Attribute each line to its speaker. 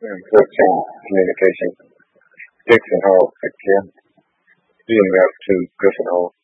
Speaker 1: and 14, communication. Dixon Hall, 6 p.m. EMF to Griffin Hall.